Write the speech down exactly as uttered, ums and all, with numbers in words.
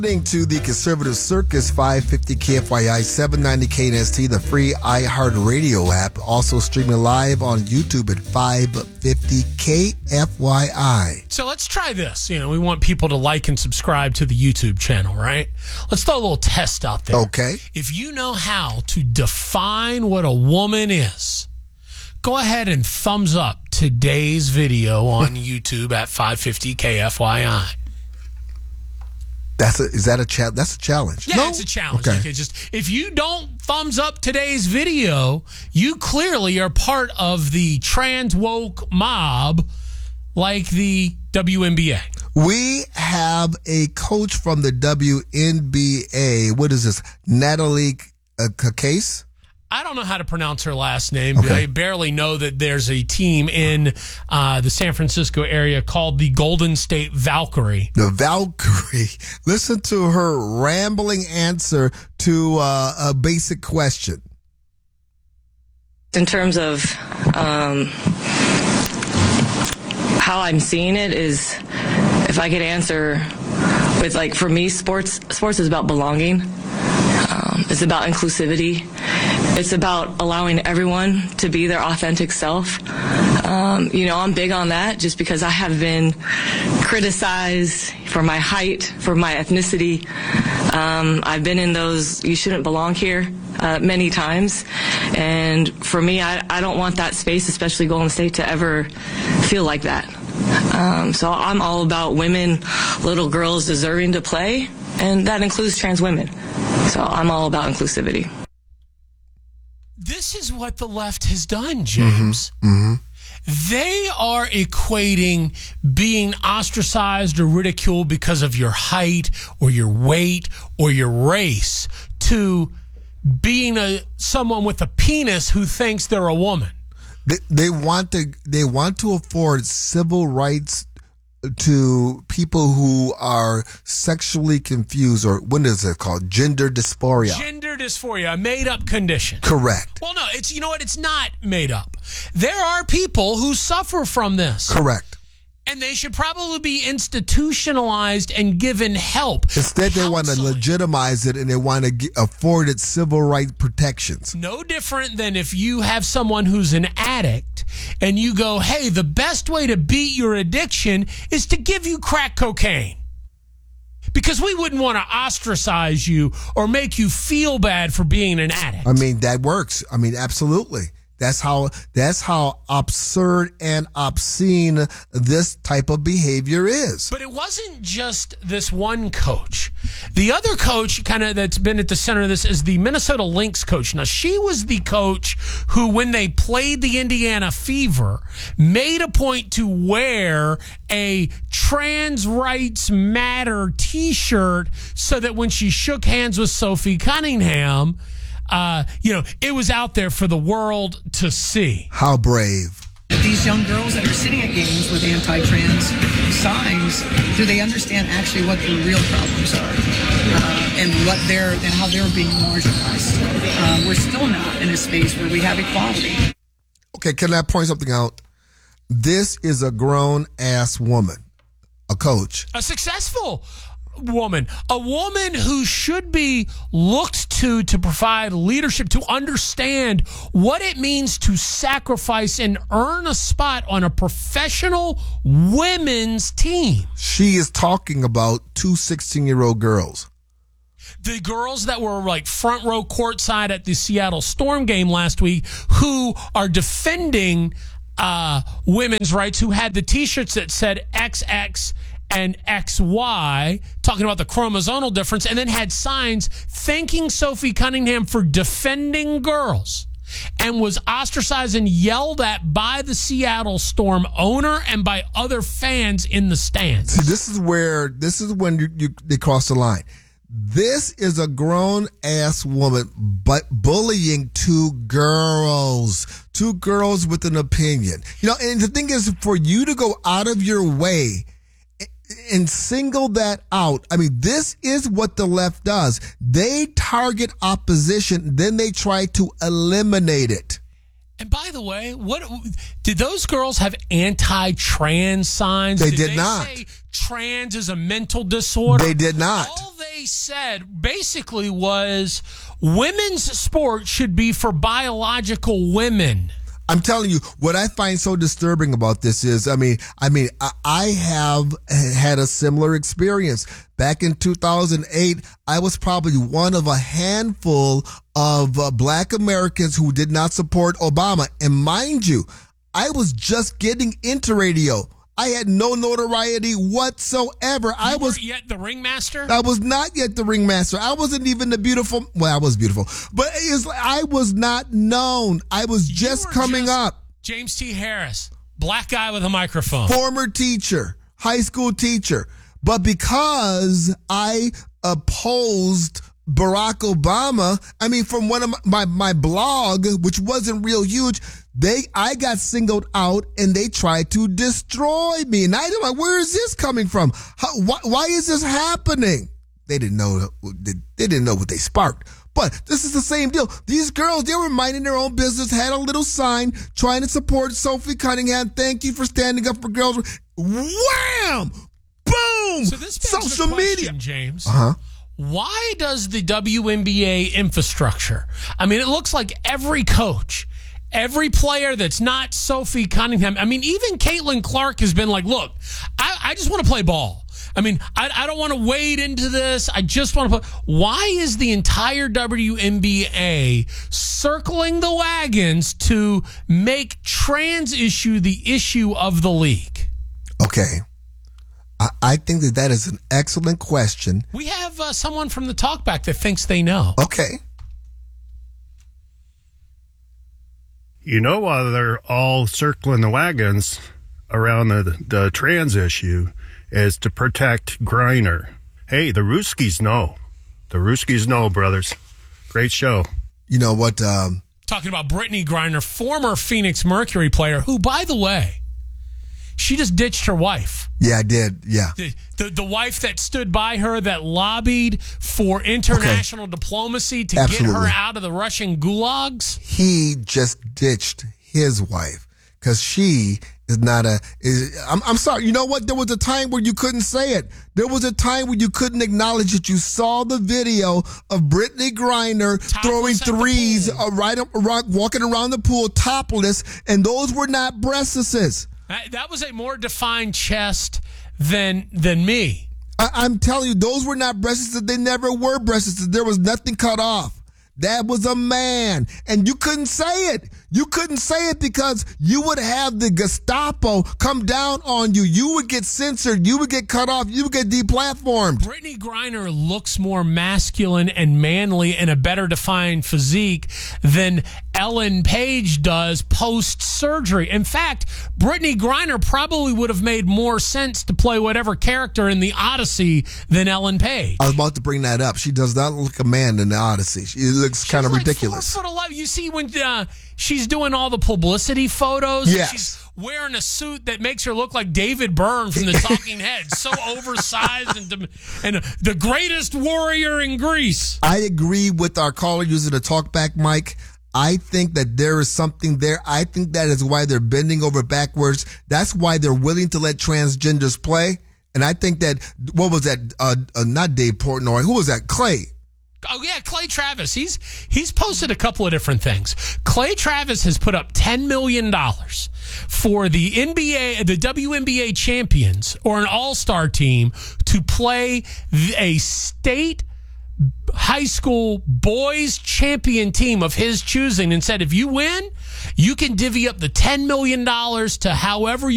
Listening to the Conservative Circus, five fifty K F Y I, seven ninety K N S T, the free iHeartRadio app, also streaming live on YouTube at five fifty K F Y I. So let's try this. You know, we want people to like and subscribe to the YouTube channel, right? Let's throw a little test out there. Okay. If you know how to define what a woman is, go ahead and thumbs up today's video on YouTube at five fifty K F Y I. That's a, is that a cha- That's a challenge. Yeah, no? it's a challenge. Okay. Okay, just if you don't thumbs up today's video, you clearly are part of the trans woke mob, like the W N B A. We have a coach from the W N B A. What is this? Natalie uh, Case? I don't know how to pronounce her last name. Okay. I barely know that there's a team in uh, the San Francisco area called the Golden State Valkyrie. The Valkyrie. Listen to her rambling answer to uh, a basic question. In terms of um, how I'm seeing it is, if I could answer with, like, for me, sports sports is about belonging. Um, it's about inclusivity. It's about allowing everyone to be their authentic self. Um, you know, I'm big on that just because I have been criticized for my height, for my ethnicity. Um, I've been in those you shouldn't belong here uh, many times. And for me, I, I don't want that space, especially Golden State, to ever feel like that. Um, so I'm all about women, little girls deserving to play, and that includes trans women. So I'm all about inclusivity. This is what the left has done, James. Mm-hmm. Mm-hmm. They are equating being ostracized or ridiculed because of your height or your weight or your race to being a someone with a penis who thinks they're a woman. They, they want to they want to afford civil rights to people who are sexually confused, or what is it called? Gender dysphoria. Gender dysphoria, a made-up condition. Correct. Well, no, it's you know what? It's not made up. There are people who suffer from this. Correct. And they should probably be institutionalized and given help. Instead, they want to Counseling. legitimize it, and they want to get, afford it civil rights protections. No different than if you have someone who's an addict and you go, hey, the best way to beat your addiction is to give you crack cocaine. Because we wouldn't want to ostracize you or make you feel bad for being an addict. I mean, that works. I mean, absolutely. That's how that's how absurd and obscene this type of behavior is. But it wasn't just this one coach. The other coach kind of that's been at the center of this is the Minnesota Lynx coach. Now, she was the coach who, when they played the Indiana Fever, made a point to wear a Trans Rights Matter t-shirt so that when she shook hands with Sophie Cunningham, Uh, you know, it was out there for the world to see. How brave. These young girls that are sitting at games with anti-trans signs, do they understand actually what the real problems are uh, and what they're and how they're being marginalized? Uh, we're still not in a space where we have equality. Okay, can I point something out? This is a grown-ass woman, a coach. A successful woman, a woman who should be looked to to provide leadership, to understand what it means to sacrifice and earn a spot on a professional women's team. She is talking about two sixteen-year-old girls. The girls that were like front row courtside at the Seattle Storm game last week who are defending uh, women's rights, who had the T-shirts that said X X and X Y, talking about the chromosomal difference, and then had signs thanking Sophie Cunningham for defending girls, and was ostracized and yelled at by the Seattle Storm owner and by other fans in the stands. See, this is where, this is when you, you they cross the line. This is a grown-ass woman but bullying two girls, two girls with an opinion. You know, and the thing is, for you to go out of your way and single that out. I mean, this is what the left does. They target opposition, then they try to eliminate it. And by the way, what did those girls have anti-trans signs? They did, did they not. Say trans is a mental disorder? They did not. All they they said basically was women's sport should be for biological women. I'm telling you, what I find so disturbing about this is, I mean, I mean, I, I have had a similar experience. Back in two thousand eight, I was probably one of a handful of uh, black Americans who did not support Obama. And mind you, I was just getting into radio. I had no notoriety whatsoever. You I was yet the ringmaster. I was not yet the ringmaster. I wasn't even the beautiful. Well, I was beautiful, but it's like I was not known. I was just coming just up. James T. Harris, black guy with a microphone, former teacher, high school teacher. But because I opposed Barack Obama, I mean, from one of my, my, my blog, which wasn't real huge, they I got singled out and they tried to destroy me. And I was like, where is this coming from? How, why, why is this happening? They didn't know. They, they didn't know what they sparked. But this is the same deal. These girls, they were minding their own business, had a little sign trying to support Sophie Cunningham. Thank you for standing up for girls. Wham! Boom! So this begs social the question, media, James. Uh-huh. Why does the W N B A infrastructure, I mean, it looks like every coach, every player that's not Sophie Cunningham, I mean, even Caitlin Clark has been like, look, I, I just want to play ball. I mean, I, I don't want to wade into this. I just want to play. Why is the entire W N B A circling the wagons to make trans issue the issue of the league? Okay. I think that that is an excellent question. We have uh, someone from the talkback that thinks they know. Okay. You know why they're all circling the wagons around the, the trans issue is to protect Griner. Hey, the Ruskies know. The Ruskies know, brothers. Great show. You know what? Um, Talking about Brittany Griner, former Phoenix Mercury player, who, by the way, she just ditched her wife. Yeah, I did. Yeah. The, the the wife that stood by her, that lobbied for international okay. diplomacy to Absolutely. get her out of the Russian gulags. He just ditched his wife because she is not a. Is, I'm, I'm sorry. You know what? There was a time where you couldn't say it. There was a time when you couldn't acknowledge it. You saw the video of Brittany Griner throwing threes, uh, right up, walking around the pool topless, and those were not breastises. That was a more defined chest than than me. I, I'm telling you, those were not breasts. They never were breasts. There was nothing cut off. That was a man. And you couldn't say it. You couldn't say it because you would have the Gestapo come down on you. You would get censored. You would get cut off. You would get deplatformed. Brittany Griner looks more masculine and manly and a better defined physique than Ellen Page does post-surgery. In fact, Brittany Griner probably would have made more sense to play whatever character in the Odyssey than Ellen Page. I was about to bring that up. She does not look a man in the Odyssey. She looks kind of like ridiculous. Four foot eleven. You see when uh, she's doing all the publicity photos? Yes. She's wearing a suit that makes her look like David Byrne from the Talking Heads. So oversized and, and the greatest warrior in Greece. I agree with our caller using a talkback mic. I think that there is something there. I think that is why they're bending over backwards. That's why they're willing to let transgenders play. And I think that, what was that? Uh, uh, not Dave Portnoy. Who was that? Clay. Oh, yeah, Clay Travis. He's he's posted a couple of different things. Clay Travis has put up ten million dollars for the N B A, the W N B A champions, or an all-star team, to play a state high school boys champion team of his choosing, and said, if you win, you can divvy up the ten million dollars to however you